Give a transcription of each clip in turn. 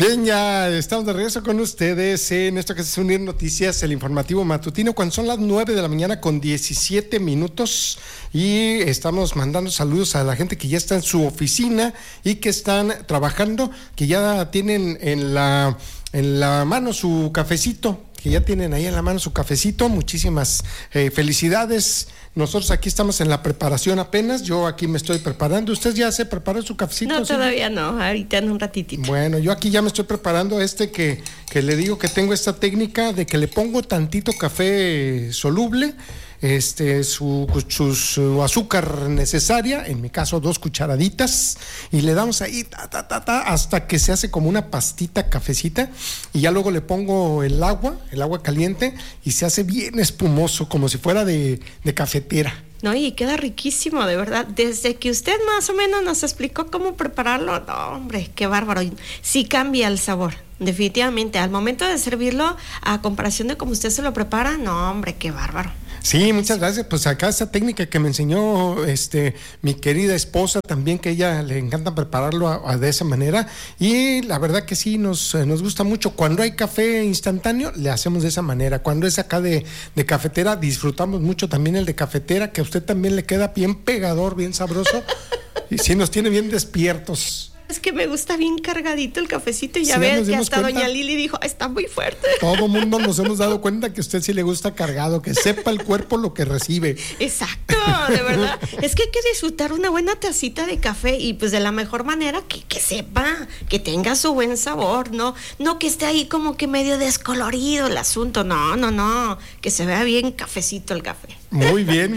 Bien, ya estamos de regreso con ustedes en esto que es Unir Noticias, el informativo matutino, cuando son las 9 de la mañana con 17 minutos y estamos mandando saludos a la gente que ya está en su oficina y que están trabajando, que ya tienen en la mano su cafecito, que ya tienen ahí en la mano su cafecito. Muchísimas felicidades. Nosotros aquí estamos en la preparación apenas. Yo aquí me estoy preparando. ¿Usted ya se preparó su cafecito? No, todavía no. Ahorita en un ratitito. Bueno, yo aquí ya me estoy preparando que le digo que tengo esta técnica de que le pongo tantito café soluble, su azúcar necesaria, en mi caso 2 cucharaditas, y le damos ahí hasta que se hace como una pastita cafecita, y ya luego le pongo el agua caliente y se hace bien espumoso, como si fuera de cafetera. No, y queda riquísimo, de verdad. Desde que usted más o menos nos explicó cómo prepararlo, no, hombre, qué bárbaro. Sí cambia el sabor, definitivamente. Al momento de servirlo, a comparación de cómo usted se lo prepara, no, hombre, qué bárbaro. Sí, muchas gracias. Pues acá esa técnica que me enseñó mi querida esposa también, que ella le encanta prepararlo de esa manera, y la verdad que sí nos gusta mucho. Cuando hay café instantáneo le hacemos de esa manera. Cuando es acá de cafetera, disfrutamos mucho también el de cafetera, que a usted también le queda bien pegador, bien sabroso y sí nos tiene bien despiertos. Es que me gusta bien cargadito el cafecito y ya Sí, ves que hasta cuenta. doña Lili dijo, está muy fuerte. Todo mundo nos hemos dado cuenta que a usted sí le gusta cargado, que sepa el cuerpo lo que recibe. Exacto, de verdad. Es que hay que disfrutar una buena tacita de café y pues de la mejor manera que sepa, que tenga su buen sabor, no que esté ahí como que medio descolorido el asunto, no, que se vea bien cafecito el café. Muy bien,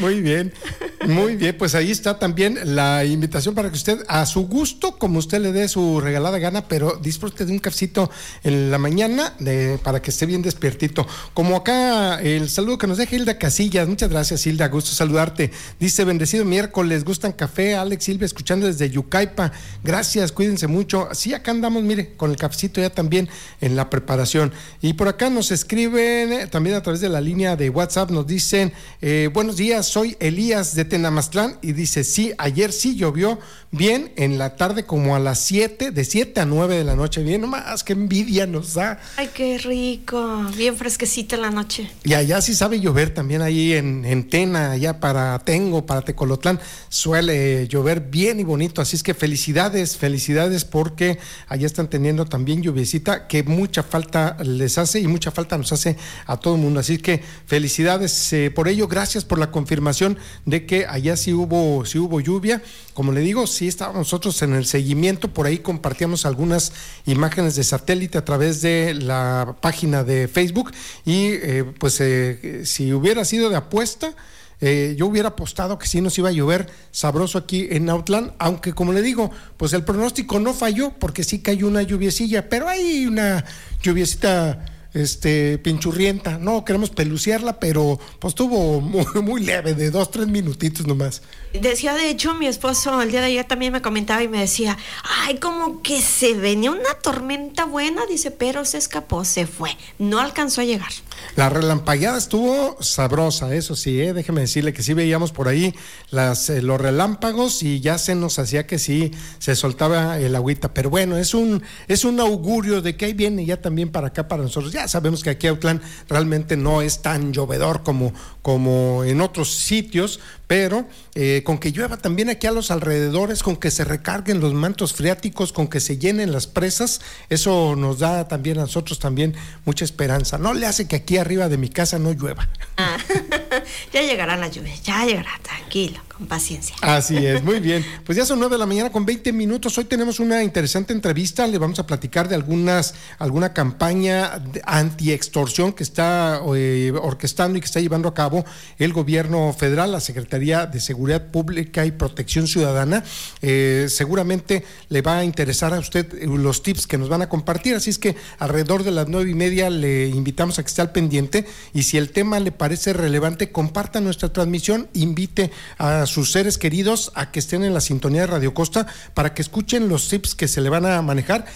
pues ahí está también la invitación para que usted, a su gusto, como usted le dé su regalada gana, pero disfrute de un cafecito en la mañana para que esté bien despiertito. Como acá el saludo que nos deja Hilda Casillas. Muchas gracias, Hilda, gusto saludarte. Dice, bendecido miércoles, ¿gustan café? Alex Silvia, escuchando desde Yucaipa. Gracias, cuídense mucho. Sí, acá andamos, mire, con el cafecito ya también en la preparación. Y por acá nos escriben también a través de la línea de WhatsApp, nos dicen, buenos días, soy Elías de Tenamaztlán, y dice, sí, ayer sí llovió bien en la tarde, como a las 7, de 7 a 9 de la noche, bien nomás, qué envidia nos da. Ay, qué rico, bien fresquecita en la noche. Y allá sí sabe llover también, ahí en Tena, allá para Tengo, para Tecolotlán, suele llover bien y bonito, así es que felicidades porque allá están teniendo también lluviecita, que mucha falta les hace y mucha falta nos hace a todo el mundo, así que felicidades por ello. Gracias por la confirmación de que allá sí hubo lluvia. Como le digo, sí estábamos nosotros en el seguimiento, por ahí compartíamos algunas imágenes de satélite a través de la página de Facebook y si hubiera sido de apuesta, yo hubiera apostado que sí nos iba a llover sabroso aquí en Autlán, aunque como le digo, pues el pronóstico no falló porque sí cayó una lluviecilla, pero hay una lluviecita pinchurrienta, no queremos peluciarla, pero pues estuvo muy, muy leve, de 2-3 minutitos nomás. Decía, de hecho, mi esposo el día de ayer también me comentaba y me decía, ay, como que se venía una tormenta buena, dice, pero se escapó, se fue, no alcanzó a llegar. La relampagueada estuvo sabrosa, eso sí, déjeme decirle que sí veíamos por ahí los relámpagos y ya se nos hacía que sí se soltaba el agüita, pero bueno, es un augurio de que ahí viene ya también para acá, para nosotros. Ya sabemos que aquí Autlán realmente no es tan llovedor como en otros sitios, pero con que llueva también aquí a los alrededores, con que se recarguen los mantos freáticos, con que se llenen las presas, eso nos da también a nosotros también mucha esperanza. No le hace que aquí arriba de mi casa no llueva. Ya llegará la lluvia, ya llegará, tranquilo, con paciencia. Así es, muy bien. Pues ya son 9 de la mañana con 20 minutos. Hoy tenemos una interesante entrevista. Le vamos a platicar de alguna campaña anti-extorsión que está orquestando y que está llevando a cabo el gobierno federal, la Secretaría de Seguridad Pública y Protección Ciudadana. Seguramente le va a interesar a usted los tips que nos van a compartir, así es que alrededor de las 9:30 le invitamos a que esté al pendiente, y si el tema le parece relevante, importante, comparta nuestra transmisión, invite a sus seres queridos a que estén en la sintonía de Radio Costa para que escuchen los tips que se le van a manejar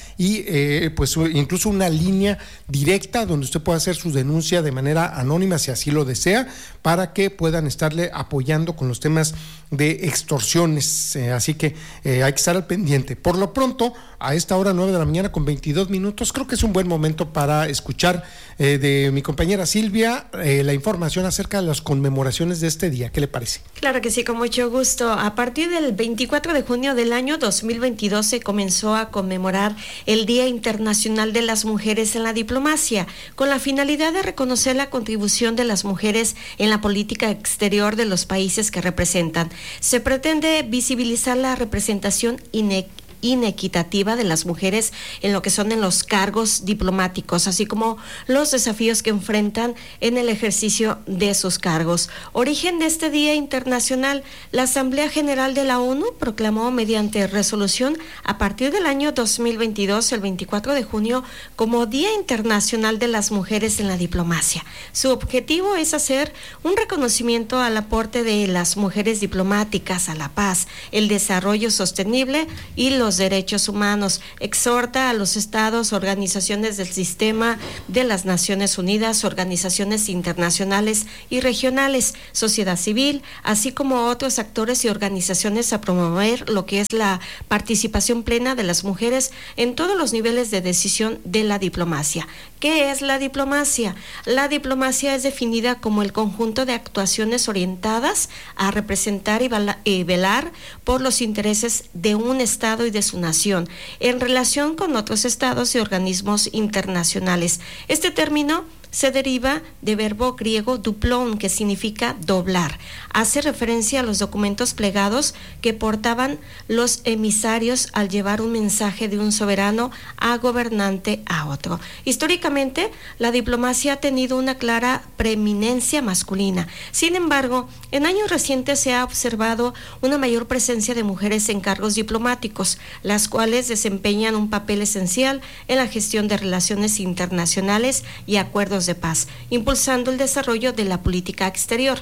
y pues incluso una línea directa donde usted pueda hacer su denuncia de manera anónima si así lo desea, para que puedan estarle apoyando con los temas de extorsiones, así que hay que estar al pendiente. Por lo pronto, a esta hora 9 de la mañana con 22 minutos, creo que es un buen momento para escuchar de mi compañera Silvia la información acerca de las conmemoraciones de este día. ¿Qué le parece? Claro que sí, con mucho gusto. A partir del 24 de junio del año 2022 se comenzó a conmemorar el Día Internacional de las Mujeres en la Diplomacia, con la finalidad de reconocer la contribución de las mujeres en la política exterior de los países que representan. Se pretende visibilizar la representación inequitativa de las mujeres en lo que son en los cargos diplomáticos, así como los desafíos que enfrentan en el ejercicio de sus cargos. Origen de este Día Internacional, la Asamblea General de la ONU proclamó mediante resolución a partir del año 2022, el 24 de junio, como Día Internacional de las Mujeres en la Diplomacia. Su objetivo es hacer un reconocimiento al aporte de las mujeres diplomáticas a la paz, el desarrollo sostenible y los derechos humanos. Exhorta a los estados, organizaciones del sistema de las Naciones Unidas, organizaciones internacionales y regionales, sociedad civil, así como otros actores y organizaciones a promover lo que es la participación plena de las mujeres en todos los niveles de decisión de la diplomacia. ¿Qué es la diplomacia? La diplomacia es definida como el conjunto de actuaciones orientadas a representar y velar por los intereses de un estado y de su nación en relación con otros estados y organismos internacionales. Este término se deriva del verbo griego duplón, que significa doblar. Hace referencia a los documentos plegados que portaban los emisarios al llevar un mensaje de un soberano a gobernante a otro. Históricamente, la diplomacia ha tenido una clara preeminencia masculina. Sin embargo, en años recientes se ha observado una mayor presencia de mujeres en cargos diplomáticos, las cuales desempeñan un papel esencial en la gestión de relaciones internacionales y acuerdos de paz, impulsando el desarrollo de la política exterior.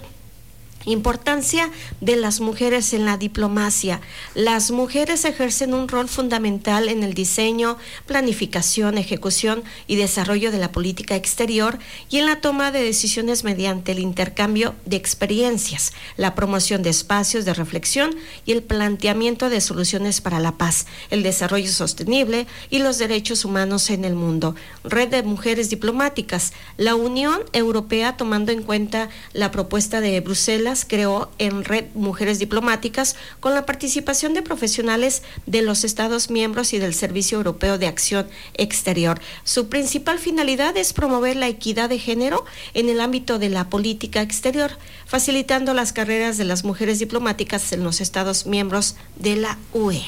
Importancia de las mujeres en la diplomacia. Las mujeres ejercen un rol fundamental en el diseño, planificación, ejecución y desarrollo de la política exterior y en la toma de decisiones mediante el intercambio de experiencias, la promoción de espacios de reflexión y el planteamiento de soluciones para la paz, el desarrollo sostenible y los derechos humanos en el mundo. Red de Mujeres Diplomáticas. La Unión Europea, tomando en cuenta la propuesta de Bruselas, creó en Red Mujeres Diplomáticas con la participación de profesionales de los Estados miembros y del Servicio Europeo de Acción Exterior. Su principal finalidad es promover la equidad de género en el ámbito de la política exterior, facilitando las carreras de las mujeres diplomáticas en los Estados miembros de la UE.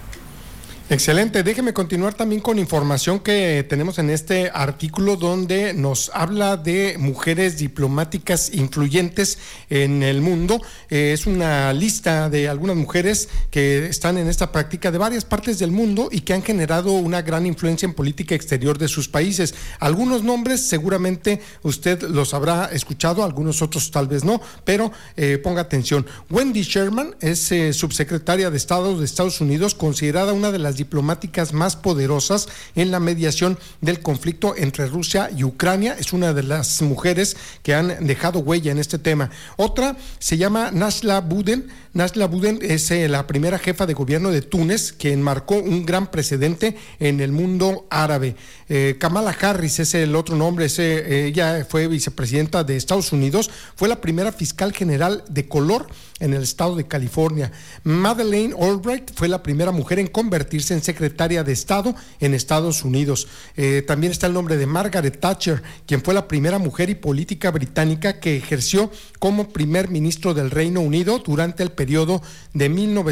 Excelente, déjeme continuar también con información que tenemos en este artículo donde nos habla de mujeres diplomáticas influyentes en el mundo. Es una lista de algunas mujeres que están en esta práctica de varias partes del mundo y que han generado una gran influencia en política exterior de sus países. Algunos nombres seguramente usted los habrá escuchado, algunos otros tal vez no, pero ponga atención. Wendy Sherman es subsecretaria de Estado de Estados Unidos, considerada una de las diplomáticas más poderosas en la mediación del conflicto entre Rusia y Ucrania. Es una de las mujeres que han dejado huella en este tema. Otra se llama Najla Bouden. Najla Bouden es la primera jefa de gobierno de Túnez, que marcó un gran precedente en el mundo árabe. Kamala Harris es el otro nombre. Ella fue vicepresidenta de Estados Unidos, fue la primera fiscal general de color en el estado de California. Madeleine Albright fue la primera mujer en convertirse en secretaria de Estado en Estados Unidos. También está el nombre de Margaret Thatcher, quien fue la primera mujer y política británica que ejerció como primer ministro del Reino Unido durante el periodo de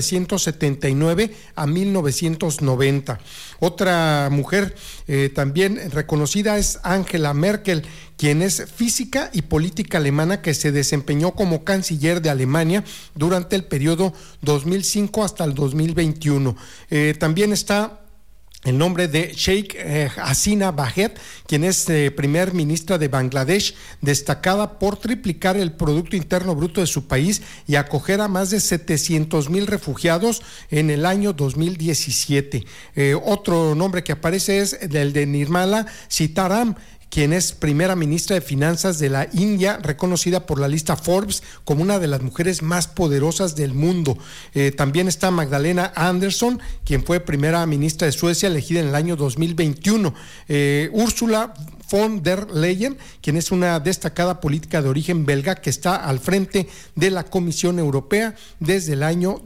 1979 a 1990. Otra mujer también reconocida es Angela Merkel, quien es física y política alemana que se desempeñó como canciller de Alemania durante el periodo 2005 hasta el 2021. También está el nombre de Sheikh Hasina Bahet, quien es primer ministra de Bangladesh, destacada por triplicar el Producto Interno Bruto de su país y acoger a más de 700,000 refugiados en el año 2017. Otro nombre que aparece es el de Nirmala Sitharaman, quien es primera ministra de Finanzas de la India, reconocida por la lista Forbes como una de las mujeres más poderosas del mundo. También está Magdalena Andersson, quien fue primera ministra de Suecia, elegida en el año 2021. Ursula von der Leyen, quien es una destacada política de origen belga que está al frente de la Comisión Europea desde el año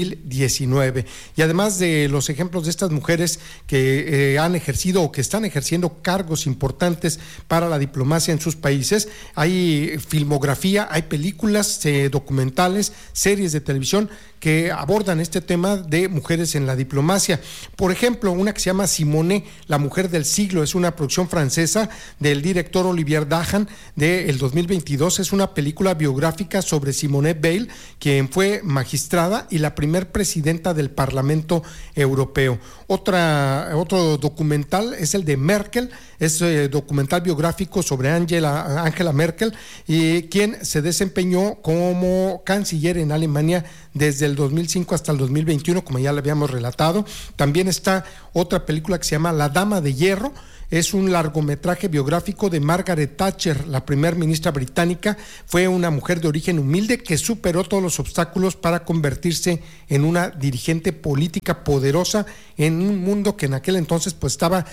2019. Y además de los ejemplos de estas mujeres que han ejercido o que están ejerciendo cargos importantes para la diplomacia en sus países, hay filmografía, hay películas, documentales, series de televisión que abordan este tema de mujeres en la diplomacia. Por ejemplo, una que se llama Simone, la mujer del siglo, es una producción francesa del director Olivier Dahan del 2022. Es una película biográfica sobre Simone Veil, quien fue magistrada y la primer presidenta del Parlamento Europeo. Otro documental es el de Merkel, es documental biográfico sobre Angela Merkel, y quien se desempeñó como canciller en Alemania desde el 2005 hasta el 2021, como ya le habíamos relatado. También está otra película que se llama La Dama de Hierro. Es un largometraje biográfico de Margaret Thatcher, la primer ministra británica. Fue una mujer de origen humilde que superó todos los obstáculos para convertirse en una dirigente política poderosa en un mundo que en aquel entonces pues estaba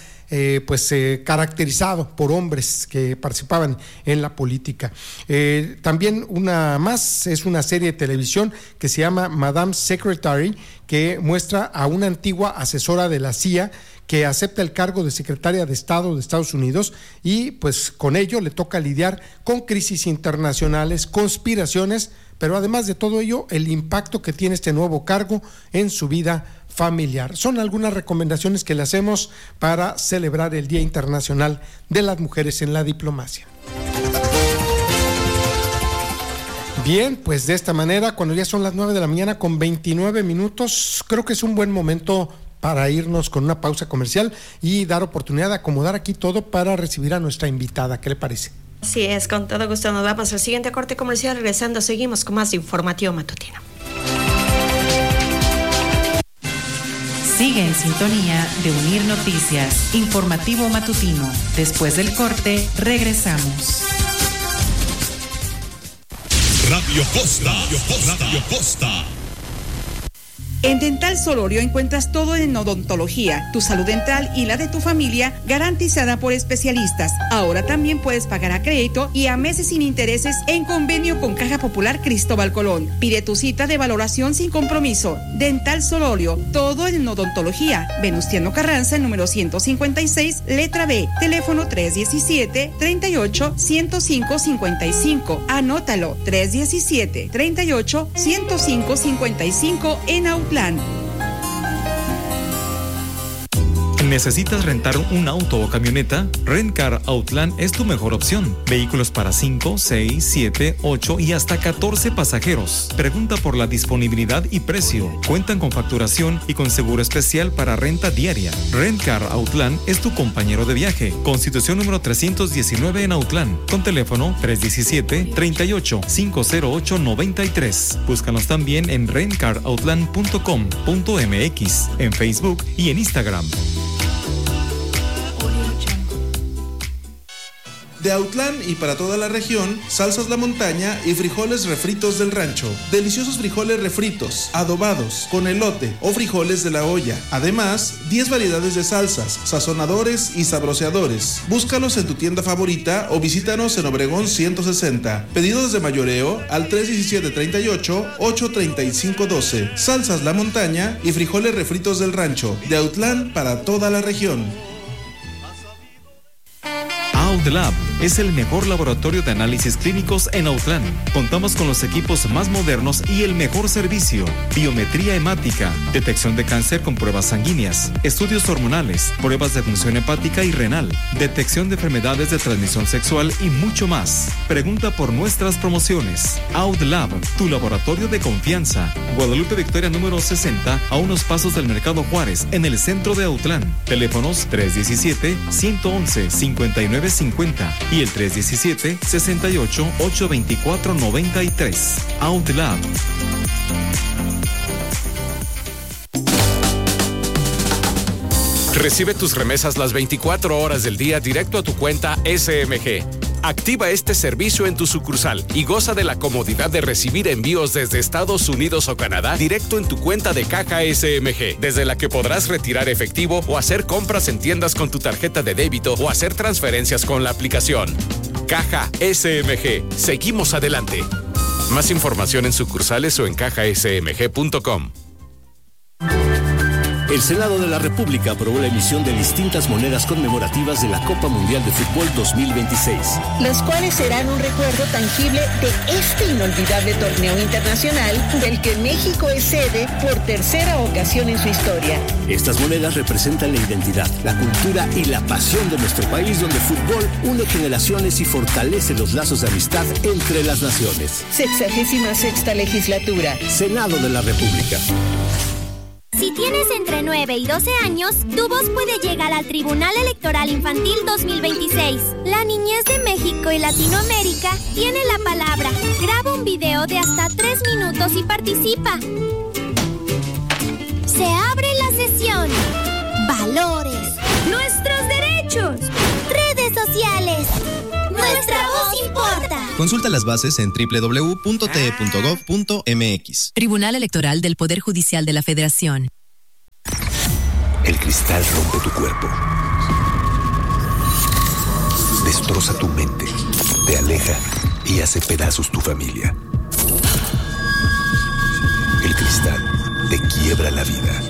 caracterizado por hombres que participaban en la política. También una más es una serie de televisión que se llama Madame Secretary, que muestra a una antigua asesora de la CIA que acepta el cargo de secretaria de Estado de Estados Unidos y pues con ello le toca lidiar con crisis internacionales, conspiraciones, pero además de todo ello, el impacto que tiene este nuevo cargo en su vida familiar. Son algunas recomendaciones que le hacemos para celebrar el Día Internacional de las Mujeres en la Diplomacia. Bien, pues de esta manera, cuando ya son las 9 de la mañana con 29 minutos, creo que es un buen momento para irnos con una pausa comercial y dar oportunidad de acomodar aquí todo para recibir a nuestra invitada. ¿Qué le parece? Sí, es con todo gusto. Nos vamos al siguiente corte comercial. Regresando, seguimos con más informativo matutino. Sigue en sintonía de Unir Noticias, informativo matutino. Después del corte, regresamos. Radio Costa. Radio Costa. En Dental Solorio encuentras todo en odontología, tu salud dental y la de tu familia garantizada por especialistas. Ahora también puedes pagar a crédito y a meses sin intereses en convenio con Caja Popular Cristóbal Colón. Pide tu cita de valoración sin compromiso. Dental Solorio, todo en odontología. Venustiano Carranza, número 156, letra B. Teléfono 317-38-105-55. Anótalo, 317-38-105-55 en Autlán. ¿Necesitas rentar un auto o camioneta? Rentcar Outland es tu mejor opción. Vehículos para 5, 6, 7, 8 y hasta 14 pasajeros. Pregunta por la disponibilidad y precio. Cuentan con facturación y con seguro especial para renta diaria. Rentcar Outland es tu compañero de viaje. Constitución número 319 en Outland. Con teléfono 317-38-508-93. Búscanos también en rentcaroutland.com.mx, en Facebook y en Instagram. De Autlán y para toda la región, salsas La Montaña y frijoles refritos del rancho. Deliciosos frijoles refritos, adobados, con elote o frijoles de la olla. Además, 10 variedades de salsas, sazonadores y sabroseadores. Búscalos en tu tienda favorita o visítanos en Obregón 160. Pedidos de mayoreo al 317-38-835-12. Salsas La Montaña y frijoles refritos del rancho. De Autlán para toda la región. Autlab, es el mejor laboratorio de análisis clínicos en Autlán. Contamos con los equipos más modernos y el mejor servicio. Biometría hemática, detección de cáncer con pruebas sanguíneas, estudios hormonales, pruebas de función hepática y renal, detección de enfermedades de transmisión sexual y mucho más. Pregunta por nuestras promociones. Outlab, tu laboratorio de confianza. Guadalupe Victoria número 60, a unos pasos del Mercado Juárez, en el centro de Autlán. Teléfonos 317-111-5950 y el 317-68-824-93. Outlab. Recibe tus remesas las 24 horas del día directo a tu cuenta SMG. Activa este servicio en tu sucursal y goza de la comodidad de recibir envíos desde Estados Unidos o Canadá directo en tu cuenta de caja SMG, desde la que podrás retirar efectivo o hacer compras en tiendas con tu tarjeta de débito o hacer transferencias con la aplicación. Caja SMG. Seguimos adelante. Más información en sucursales o en cajasmg.com. El Senado de la República aprobó la emisión de distintas monedas conmemorativas de la Copa Mundial de Fútbol 2026. Las cuales serán un recuerdo tangible de este inolvidable torneo internacional del que México es sede por tercera ocasión en su historia. Estas monedas representan la identidad, la cultura y la pasión de nuestro país, donde el fútbol une generaciones y fortalece los lazos de amistad entre las naciones. 66ª legislatura. Senado de la República. Si tienes entre 9 y 12 años, tu voz puede llegar al Tribunal Electoral Infantil 2026. La niñez de México y Latinoamérica tiene la palabra. Graba un video de hasta 3 minutos y participa. Se abre la sesión. Valores. Nuestros derechos. Redes sociales. Nuestra voz importa. Consulta las bases en www.te.gov.mx. Tribunal Electoral del Poder Judicial de la Federación. El cristal rompe tu cuerpo. Destroza tu mente. Te aleja y hace pedazos tu familia. El cristal te quiebra la vida.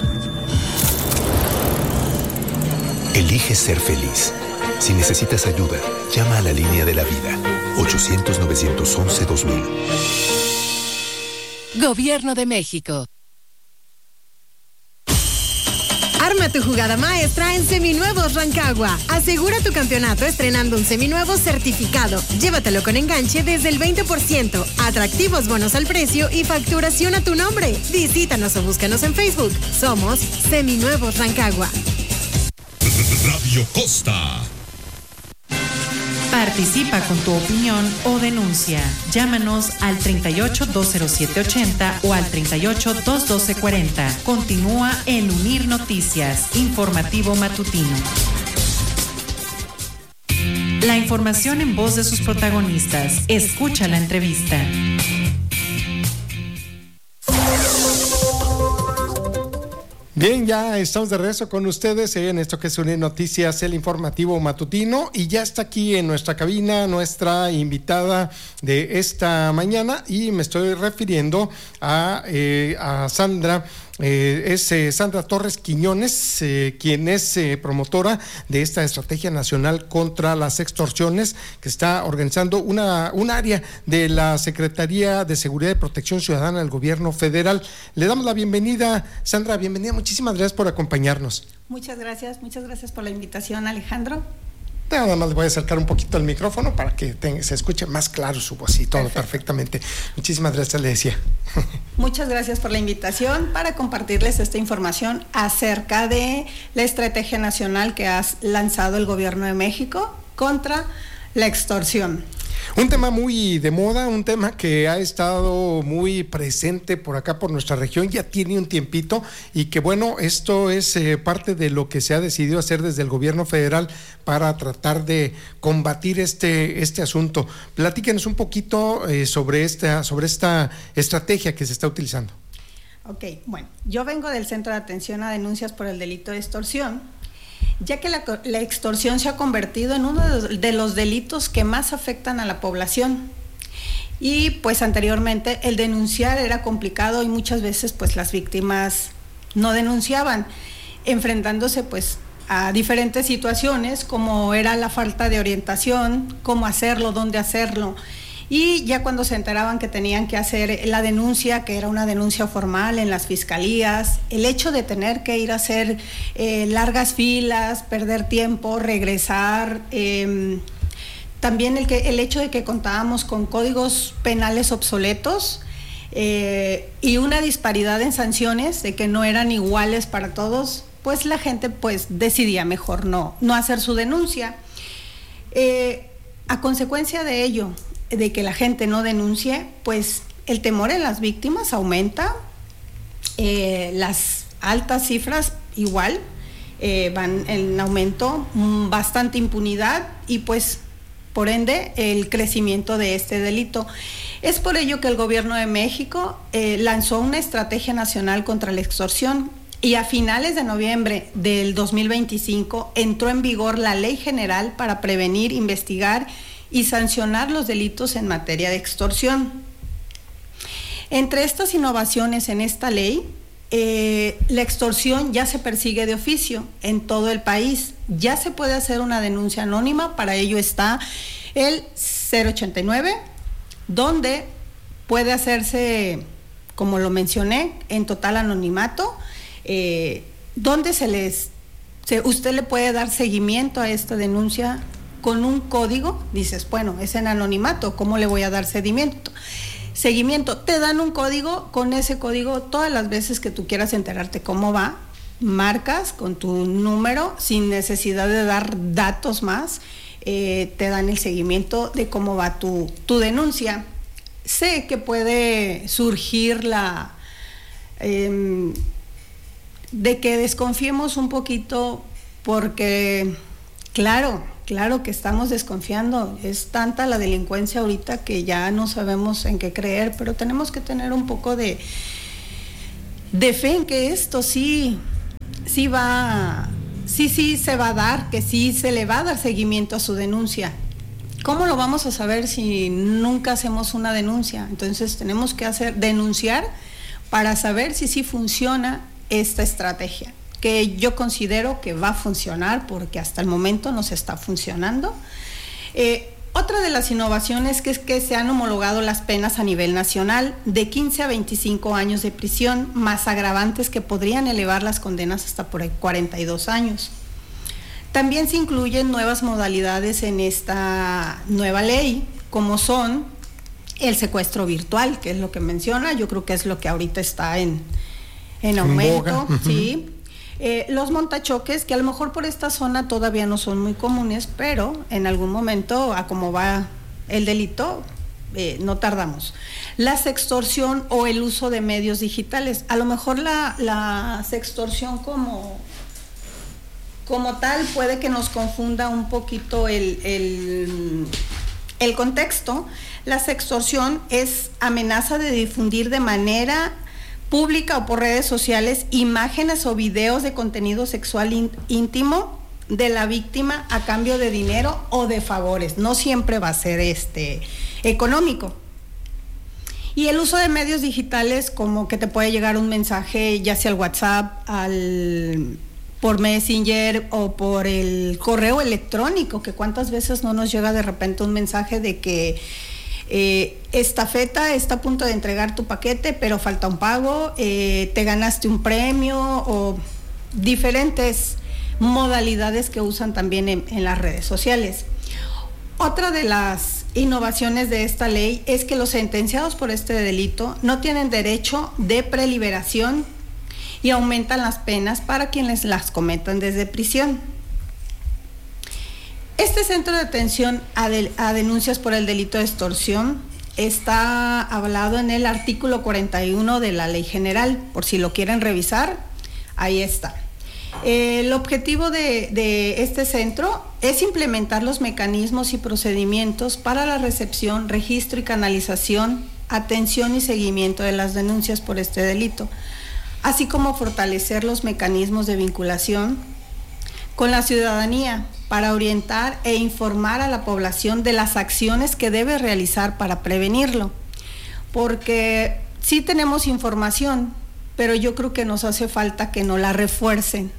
Elige ser feliz. Si necesitas ayuda, llama a la línea de la vida. 800-911-2000. Gobierno de México. Arma tu jugada maestra en Seminuevos Rancagua. Asegura tu campeonato estrenando un seminuevo certificado. Llévatelo con enganche desde el 20%, atractivos bonos al precio y facturación a tu nombre. Visítanos o búscanos en Facebook. Somos Seminuevos Rancagua. Radio Costa. Participa con tu opinión o denuncia. Llámanos al 38-207-80 o al 38-212-40. Continúa en Unir Noticias, informativo matutino. La información en voz de sus protagonistas. Escucha la entrevista. Bien, ya estamos de regreso con ustedes en esto que es Unir Noticias, el informativo matutino, y ya está aquí en nuestra cabina nuestra invitada de esta mañana, y me estoy refiriendo a Sandra. Es Sandra Torres Quiñones, quien es promotora de esta estrategia nacional contra las extorsiones que está organizando un área de la Secretaría de Seguridad y Protección Ciudadana del Gobierno Federal. Le damos la bienvenida, Sandra, bienvenida, muchísimas gracias por acompañarnos. Muchas gracias por la invitación, Alejandro. Nada más le voy a acercar un poquito el micrófono para que se escuche más claro su voz y todo. Perfectamente. Muchísimas gracias, le decía. Muchas gracias por la invitación para compartirles esta información acerca de la estrategia nacional que ha lanzado el Gobierno de México contra la extorsión. Un tema muy de moda, un tema que ha estado muy presente por acá, por nuestra región, ya tiene un tiempito, y que bueno, esto es parte de lo que se ha decidido hacer desde el gobierno federal para tratar de combatir este asunto. Platíquenos un poquito sobre esta estrategia que se está utilizando. Ok, bueno, yo vengo del Centro de Atención a Denuncias por el Delito de Extorsión, ya que la extorsión se ha convertido en uno de los delitos que más afectan a la población. Y pues anteriormente el denunciar era complicado y muchas veces pues las víctimas no denunciaban, enfrentándose pues a diferentes situaciones, como era la falta de orientación, cómo hacerlo, dónde hacerlo. Y ya cuando se enteraban que tenían que hacer la denuncia, que era una denuncia formal en las fiscalías, el hecho de tener que ir a hacer largas filas, perder tiempo, regresar, también el hecho de que contábamos con códigos penales obsoletos y una disparidad en sanciones, de que no eran iguales para todos, pues la gente pues decidía mejor no hacer su denuncia. A consecuencia de ello, de que la gente no denuncie, pues el temor en las víctimas aumenta, las altas cifras igual van en aumento, bastante impunidad y pues por ende el crecimiento de este delito. Es por ello que el Gobierno de México lanzó una estrategia nacional contra la extorsión y a finales de noviembre del 2025 entró en vigor la Ley General para prevenir, investigar y sancionar los delitos en materia de extorsión. Entre estas innovaciones en esta ley, la extorsión ya se persigue de oficio en todo el país. Ya se puede hacer una denuncia anónima, para ello está el 089, donde puede hacerse, como lo mencioné, en total anonimato, donde usted le puede dar seguimiento a esta denuncia con un código. Dices, bueno, es en anonimato, ¿cómo le voy a dar seguimiento? Te dan un código, con ese código todas las veces que tú quieras enterarte cómo va, marcas con tu número sin necesidad de dar datos más, te dan el seguimiento de cómo va tu denuncia. Sé que puede surgir de que desconfiemos un poquito porque, claro que estamos desconfiando, es tanta la delincuencia ahorita que ya no sabemos en qué creer, pero tenemos que tener un poco de fe en que esto sí se va a dar, que sí se le va a dar seguimiento a su denuncia. ¿Cómo lo vamos a saber si nunca hacemos una denuncia? Entonces tenemos que denunciar para saber si sí funciona esta estrategia, que yo considero que va a funcionar porque hasta el momento nos está funcionando. Otra de las innovaciones es que se han homologado las penas a nivel nacional de 15 a 25 años de prisión, más agravantes que podrían elevar las condenas hasta por 42 años. También se incluyen nuevas modalidades en esta nueva ley, como son el secuestro virtual, que es lo que menciona, yo creo que es lo que ahorita está en aumento, ¿sí? Los montachoques, que a lo mejor por esta zona todavía no son muy comunes, pero en algún momento, a cómo va el delito, no tardamos. La sextorsión o el uso de medios digitales. A lo mejor la sextorsión como tal puede que nos confunda un poquito el contexto. La sextorsión es amenaza de difundir de manera pública o por redes sociales imágenes o videos de contenido sexual íntimo de la víctima a cambio de dinero o de favores. No siempre va a ser económico. Y el uso de medios digitales, como que te puede llegar un mensaje, ya sea al WhatsApp, por Messenger o por el correo electrónico, que cuántas veces no nos llega de repente un mensaje de que estafeta, está a punto de entregar tu paquete, pero falta un pago, te ganaste un premio, o diferentes modalidades que usan también en las redes sociales. Otra de las innovaciones de esta ley es que los sentenciados por este delito no tienen derecho de preliberación y aumentan las penas para quienes las cometan desde prisión. Este centro de atención a denuncias por el delito de extorsión está hablado en el artículo 41 de la Ley General, por si lo quieren revisar, ahí está. El objetivo de este centro es implementar los mecanismos y procedimientos para la recepción, registro y canalización, atención y seguimiento de las denuncias por este delito, así como fortalecer los mecanismos de vinculación con la ciudadanía para orientar e informar a la población de las acciones que debe realizar para prevenirlo. Porque sí tenemos información, pero yo creo que nos hace falta que nos la refuercen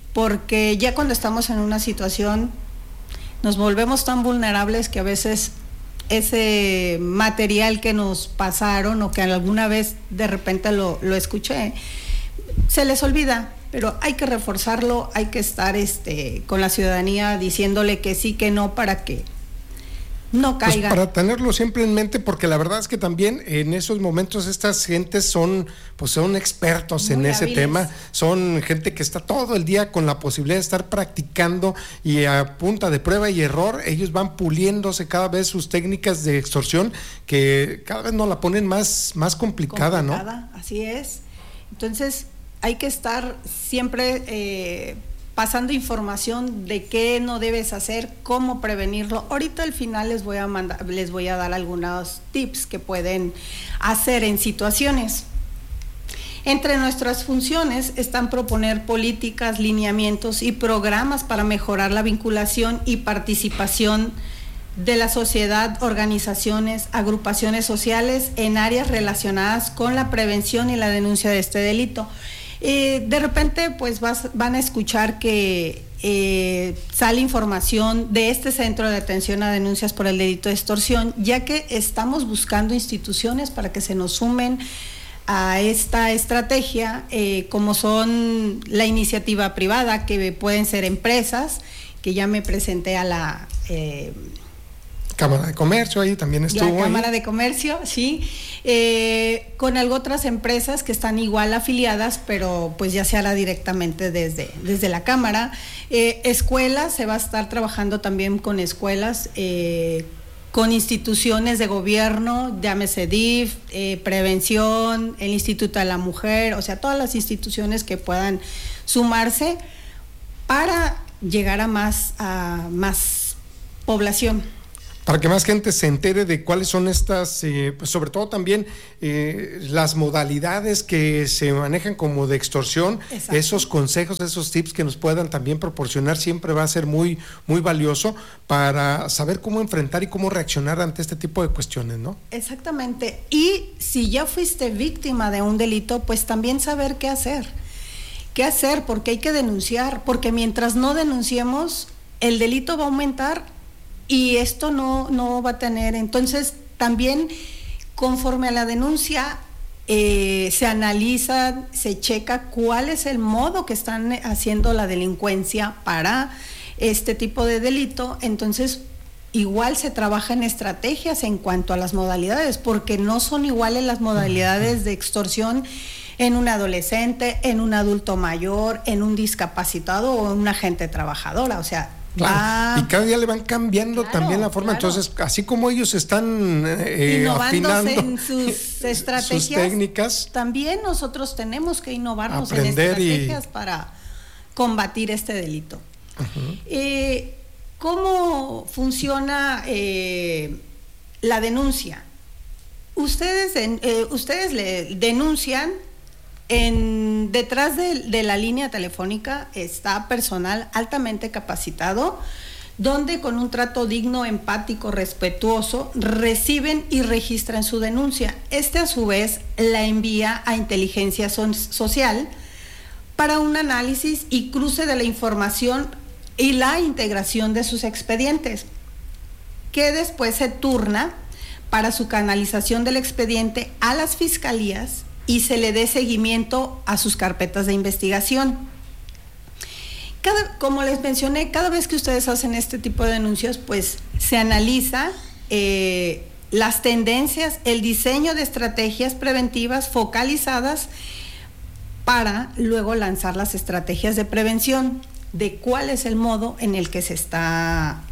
porque ya cuando estamos en una situación nos volvemos tan vulnerables que a veces ese material que nos pasaron o que alguna vez de repente lo escuché, se les olvida, pero hay que reforzarlo, hay que estar con la ciudadanía diciéndole que sí, que no, para que no caiga. Pues para tenerlo siempre en mente, porque la verdad es que también en esos momentos estas gentes son expertos muy en ese hábiles. Tema, son gente que está todo el día con la posibilidad de estar practicando y a punta de prueba y error, ellos van puliéndose cada vez sus técnicas de extorsión, que cada vez nos la ponen más complicada, ¿no? Así es. Entonces hay que estar siempre pasando información de qué no debes hacer, cómo prevenirlo. Ahorita al final les voy a dar algunos tips que pueden hacer en situaciones. Entre nuestras funciones están proponer políticas, lineamientos y programas para mejorar la vinculación y participación de la sociedad, organizaciones, agrupaciones sociales en áreas relacionadas con la prevención y la denuncia de este delito. De repente pues van a escuchar que sale información de este centro de atención a denuncias por el delito de extorsión, ya que estamos buscando instituciones para que se nos sumen a esta estrategia, como son la iniciativa privada, que pueden ser empresas, que ya me presenté a la Cámara de Comercio, ahí también estuvo. La Cámara de Comercio, sí, con otras empresas que están igual afiliadas, pero pues ya se hará directamente desde la Cámara. Escuelas, se va a estar trabajando también con escuelas, con instituciones de gobierno, llámese DIF, Prevención, el Instituto de la Mujer, o sea, todas las instituciones que puedan sumarse para llegar a más población. Para que más gente se entere de cuáles son estas, pues sobre todo también las modalidades que se manejan como de extorsión. Exacto. Esos consejos, esos tips que nos puedan también proporcionar siempre va a ser muy, muy valioso para saber cómo enfrentar y cómo reaccionar ante este tipo de cuestiones, ¿no? Exactamente. Y si ya fuiste víctima de un delito, pues también saber qué hacer. ¿Qué hacer? Porque hay que denunciar, porque mientras no denunciemos, el delito va a aumentar y esto no va a tener. Entonces también conforme a la denuncia se analiza, se checa cuál es el modo que están haciendo la delincuencia para este tipo de delito. Entonces igual se trabaja en estrategias en cuanto a las modalidades, porque no son iguales las modalidades de extorsión en un adolescente, en un adulto mayor, en un discapacitado o en una gente trabajadora, o sea. Claro. Y cada día le van cambiando también la forma, entonces así como ellos están innovándose en sus estrategias, sus técnicas, también nosotros tenemos que innovarnos en estrategias para combatir este delito. Uh-huh. ¿Cómo funciona la denuncia? Ustedes le denuncian. Detrás de la línea telefónica está personal altamente capacitado, donde con un trato digno, empático, respetuoso, reciben y registran su denuncia. A su vez la envía a inteligencia social para un análisis y cruce de la información y la integración de sus expedientes, que después se turna para su canalización del expediente a las fiscalías y se le dé seguimiento a sus carpetas de investigación. Como les mencioné, cada vez que ustedes hacen este tipo de denuncias, pues se analiza las tendencias, el diseño de estrategias preventivas focalizadas para luego lanzar las estrategias de prevención de cuál es el modo en el que se está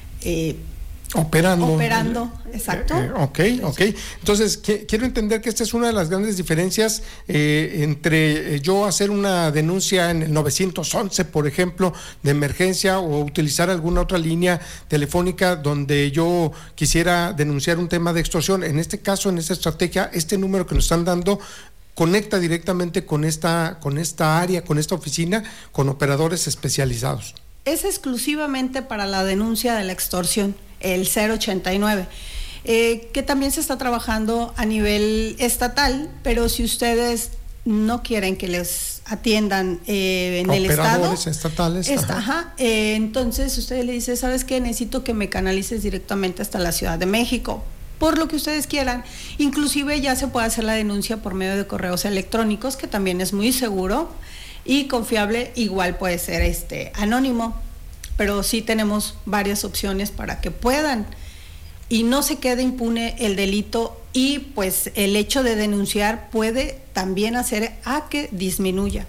operando, exacto. Ok. Entonces, quiero entender que esta es una de las grandes diferencias entre yo hacer una denuncia en el 911, por ejemplo, de emergencia, o utilizar alguna otra línea telefónica donde yo quisiera denunciar un tema de extorsión. En este caso, en esta estrategia, este número que nos están dando conecta directamente con esta área, con esta oficina, con operadores especializados. Es exclusivamente para la denuncia de la extorsión, el 089, que también se está trabajando a nivel estatal, pero si ustedes no quieren que les atiendan en el estado. Operadores estatales. Entonces usted le dice, ¿sabes qué? Necesito que me canalices directamente hasta la Ciudad de México, por lo que ustedes quieran. Inclusive ya se puede hacer la denuncia por medio de correos electrónicos, que también es muy seguro y confiable. Igual puede ser anónimo, pero sí tenemos varias opciones para que puedan y no se quede impune el delito, y pues el hecho de denunciar puede también hacer a que disminuya.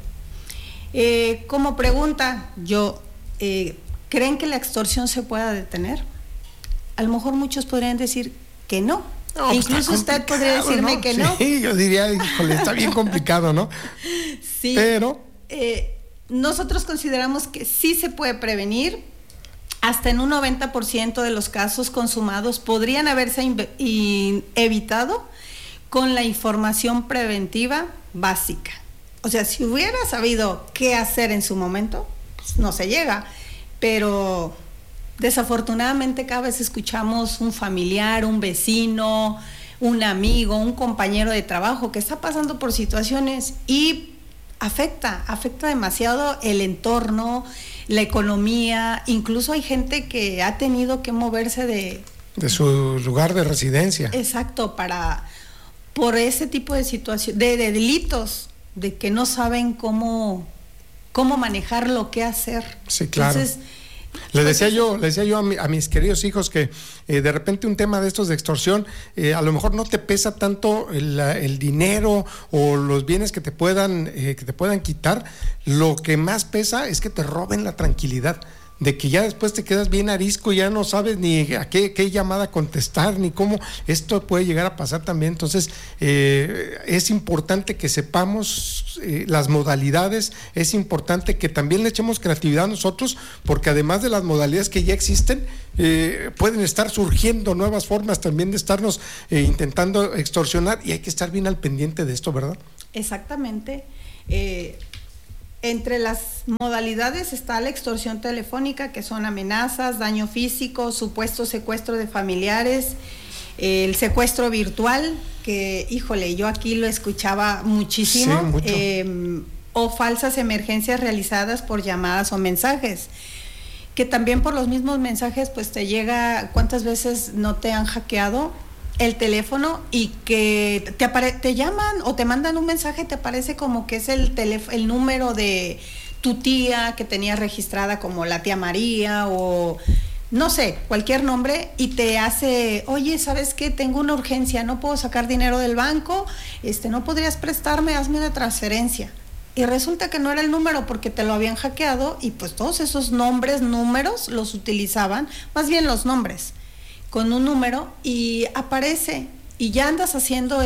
Como pregunta, ¿creen que la extorsión se pueda detener? A lo mejor muchos podrían decir que no. No, incluso usted podría decirme, ¿no?, que no. Sí, yo diría, híjole, está bien complicado, ¿no? Sí. Pero nosotros consideramos que sí se puede prevenir. Hasta en un 90% de los casos consumados podrían haberse evitado con la información preventiva básica. O sea, si hubiera sabido qué hacer en su momento, pues no se llega. Pero desafortunadamente cada vez escuchamos un familiar, un vecino, un amigo, un compañero de trabajo que está pasando por situaciones y afecta demasiado el entorno, la economía. Incluso hay gente que ha tenido que moverse de su lugar de residencia. Exacto, por ese tipo de situaciones, de delitos, de que no saben cómo manejarlo, qué hacer. Sí, claro. Entonces, le decía yo a mis queridos hijos que de repente un tema de estos de extorsión, a lo mejor no te pesa tanto el dinero o los bienes que te puedan quitar. Lo que más pesa es que te roben la tranquilidad, de que ya después te quedas bien arisco, ya no sabes ni a qué llamada contestar, ni cómo. Esto puede llegar a pasar también. Entonces es importante que sepamos las modalidades, es importante que también le echemos creatividad a nosotros, porque además de las modalidades que ya existen, pueden estar surgiendo nuevas formas también de estarnos intentando extorsionar, y hay que estar bien al pendiente de esto, ¿verdad? Exactamente. Entre las modalidades está la extorsión telefónica, que son amenazas, daño físico, supuesto secuestro de familiares, el secuestro virtual, que, híjole, yo aquí lo escuchaba muchísimo, sí, mucho. O falsas emergencias realizadas por llamadas o mensajes, que también por los mismos mensajes pues te llega. ¿Cuántas veces no te han hackeado el teléfono y que te llaman o te mandan un mensaje, te aparece como que es el número de tu tía que tenía registrada como la tía María o no sé, cualquier nombre, y te hace, oye, ¿sabes qué? Tengo una urgencia, no puedo sacar dinero del banco, ¿no podrías prestarme? Hazme una transferencia. Y resulta que no era el número porque te lo habían hackeado, y pues todos esos números los utilizaban, más bien los nombres, con un número, y aparece, y ya andas haciendo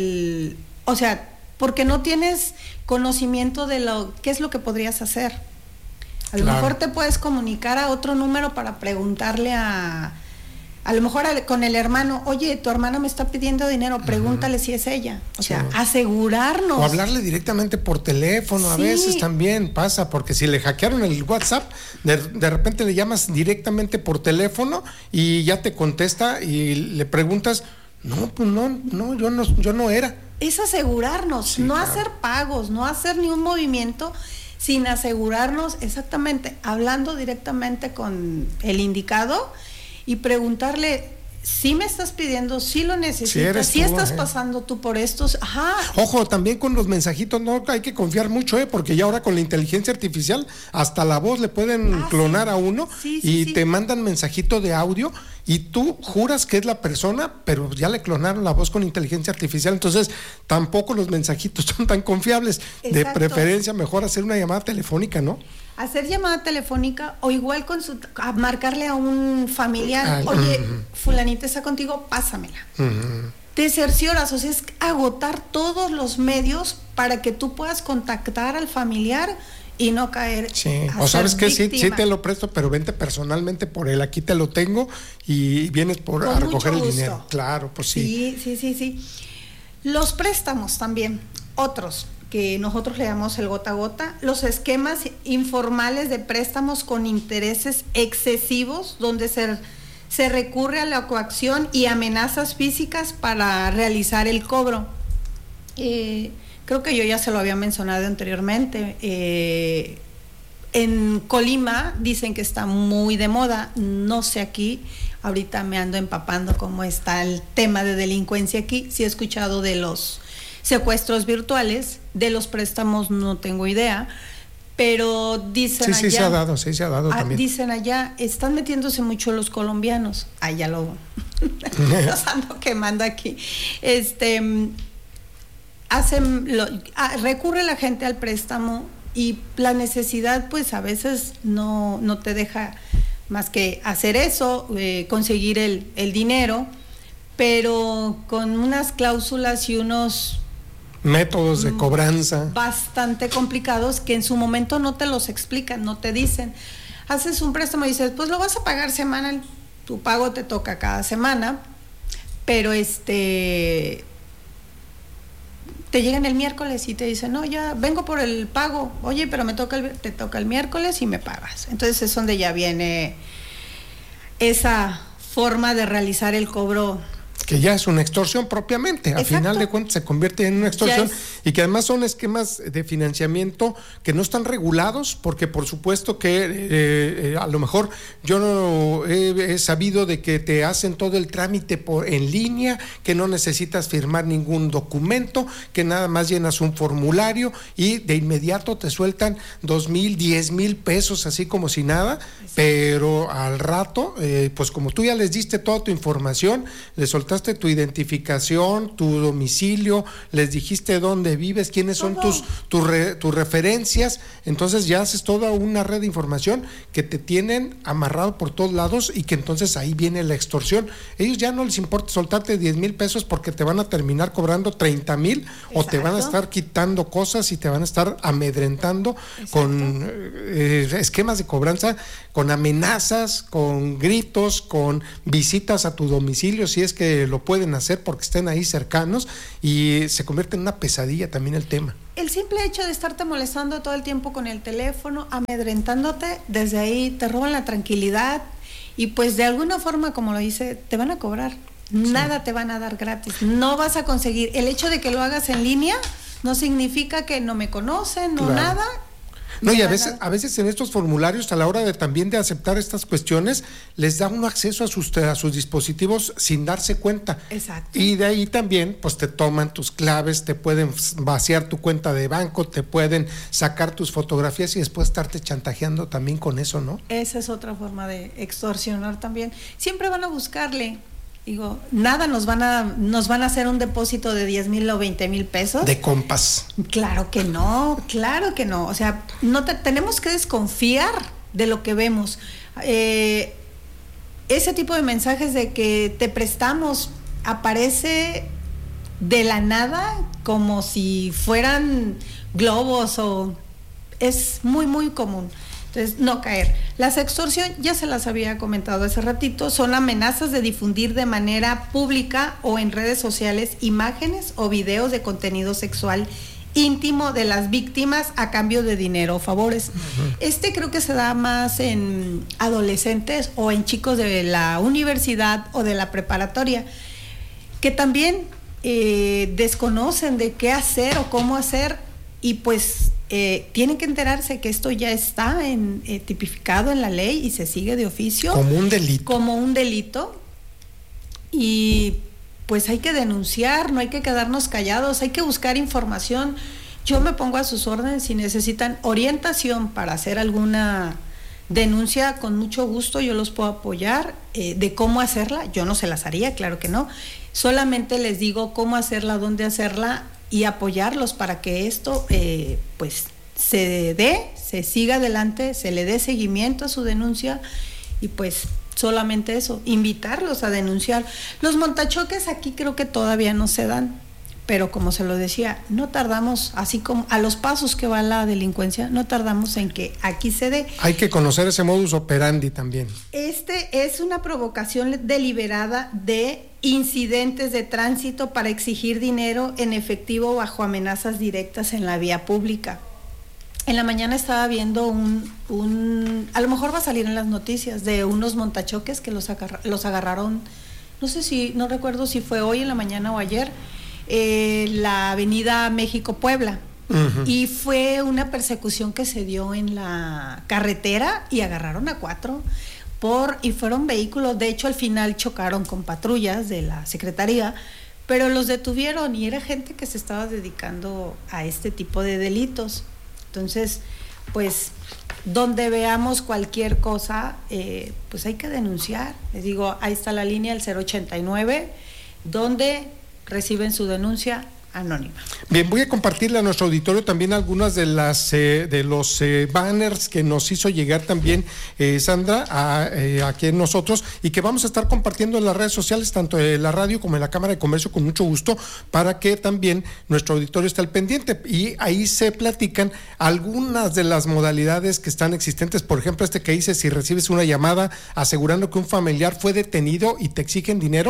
o sea, porque no tienes conocimiento de qué es lo que podrías hacer. A lo mejor te puedes comunicar a otro número para preguntarle a lo mejor con el hermano, oye, tu hermana me está pidiendo dinero, pregúntale si es ella. O sea, asegurarnos. O hablarle directamente por teléfono, a veces también pasa, porque si le hackearon el WhatsApp, de repente le llamas directamente por teléfono y ya te contesta y le preguntas, no, pues no, yo no era. Es asegurarnos, hacer pagos, no hacer ni un movimiento sin asegurarnos, exactamente, hablando directamente con el indicado y preguntarle, si me estás pidiendo, si lo necesitas, si estás pasando tú por estos, Ojo, también con los mensajitos no hay que confiar mucho, porque ya ahora con la inteligencia artificial hasta la voz le pueden clonar a uno y te mandan mensajito de audio y tú juras que es la persona, pero ya le clonaron la voz con inteligencia artificial. Entonces tampoco los mensajitos son tan confiables. Exacto. De preferencia mejor hacer una llamada telefónica, ¿no? Hacer llamada telefónica, o igual marcarle a un familiar, oye, fulanita está contigo, pásamela. Te cercioras, o sea, es agotar todos los medios para que tú puedas contactar al familiar y no caer. Sí, o sabes que sí te lo presto, pero vente personalmente por él, aquí te lo tengo y vienes a recoger el dinero. Claro, pues sí. Sí. Los préstamos también, otros que nosotros le llamamos el gota a gota, los esquemas informales de préstamos con intereses excesivos, donde se recurre a la coacción y amenazas físicas para realizar el cobro. creo que yo ya se lo había mencionado anteriormente. En Colima dicen que está muy de moda, no sé aquí, ahorita me ando empapando cómo está el tema de delincuencia aquí. Sí he escuchado de los secuestros virtuales, de los préstamos no tengo idea, pero dicen allá... Sí se ha dado también. Dicen allá, están metiéndose mucho los colombianos. Ya lo los ando quemando aquí. Recurre la gente al préstamo y la necesidad pues a veces no te deja más que hacer eso, conseguir el dinero, pero con unas cláusulas y unos métodos de cobranza bastante complicados que en su momento no te los explican, no te dicen. Haces un préstamo y dices, pues lo vas a pagar semanal, tu pago te toca cada semana, pero te llegan el miércoles y te dicen, no, ya vengo por el pago, oye, pero te toca el miércoles y me pagas. Entonces es donde ya viene esa forma de realizar el cobro, que ya es una extorsión propiamente. A final de cuentas se convierte en una extorsión y que además son esquemas de financiamiento que no están regulados, porque por supuesto que a lo mejor yo no he sabido de que te hacen todo el trámite en línea, que no necesitas firmar ningún documento, que nada más llenas un formulario y de inmediato te sueltan 2,000, 10,000 pesos así como si nada, pero al rato pues como tú ya les diste toda tu información, les soltaste tu identificación, tu domicilio, les dijiste dónde vives, quiénes son tus referencias, entonces ya haces toda una red de información que te tienen amarrado por todos lados y que entonces ahí viene la extorsión. Ellos ya no les importa soltarte 10,000 pesos porque te van a terminar cobrando 30,000 o te van a estar quitando cosas y te van a estar amedrentando con esquemas de cobranza, con amenazas, con gritos, con visitas a tu domicilio si es que lo pueden hacer porque estén ahí cercanos, y se convierte en una pesadilla también el tema. El simple hecho de estarte molestando todo el tiempo con el teléfono, amedrentándote, desde ahí te roban la tranquilidad y pues de alguna forma, como lo dice, te van a cobrar. Nada te van a dar gratis, no vas a conseguir. El hecho de que lo hagas en línea no significa que no me conocen, no nada. No, y a veces en estos formularios, a la hora de también de aceptar estas cuestiones, les da uno acceso a sus dispositivos sin darse cuenta. Exacto. Y de ahí también, pues te toman tus claves, te pueden vaciar tu cuenta de banco, te pueden sacar tus fotografías y después estarte chantajeando también con eso, ¿no? Esa es otra forma de extorsionar también. Siempre van a buscarle. Digo, nada nos van a hacer un depósito de 10,000 o 20,000 pesos. De compas. Claro que no. O sea, tenemos que desconfiar de lo que vemos. Ese tipo de mensajes de que te prestamos aparece de la nada como si fueran globos es muy, muy común. Entonces, no caer. Las extorsión, ya se las había comentado hace ratito, son amenazas de difundir de manera pública o en redes sociales imágenes o videos de contenido sexual íntimo de las víctimas a cambio de dinero o favores. Creo que se da más en adolescentes o en chicos de la universidad o de la preparatoria, que también desconocen de qué hacer o cómo hacer y pues tienen que enterarse que esto ya está tipificado en la ley y se sigue de oficio. Como un delito. Y pues hay que denunciar, no hay que quedarnos callados, hay que buscar información. Yo me pongo a sus órdenes si necesitan orientación para hacer alguna denuncia, con mucho gusto yo los puedo apoyar de cómo hacerla. Yo no se las haría, claro que no. Solamente les digo cómo hacerla, dónde hacerla y apoyarlos para que esto pues se siga adelante, se le dé seguimiento a su denuncia y pues solamente eso, invitarlos a denunciar. Los montachoques aquí creo que todavía no se dan, pero como se lo decía, no tardamos, así como a los pasos que va la delincuencia, no tardamos en que aquí se dé. Hay que conocer ese modus operandi también. Es una provocación deliberada de incidentes de tránsito para exigir dinero en efectivo bajo amenazas directas en la vía pública. En la mañana estaba viendo a lo mejor va a salir en las noticias, de unos montachoques que los agarraron, no recuerdo si fue hoy en la mañana o ayer, la avenida México-Puebla. Y fue una persecución que se dio en la carretera y agarraron a 4 y fueron vehículos, de hecho al final chocaron con patrullas de la Secretaría, pero los detuvieron y era gente que se estaba dedicando a este tipo de delitos. Entonces, pues donde veamos cualquier cosa, pues hay que denunciar. Les digo, ahí está la línea, el 089, donde reciben su denuncia anónima. Bien, voy a compartirle a nuestro auditorio también algunas de los banners que nos hizo llegar también Sandra aquí en nosotros, y que vamos a estar compartiendo en las redes sociales, tanto en la radio como en la Cámara de Comercio, con mucho gusto, para que también nuestro auditorio esté al pendiente. Y ahí se platican algunas de las modalidades que están existentes. Por ejemplo, que dice: si recibes una llamada asegurando que un familiar fue detenido y te exigen dinero,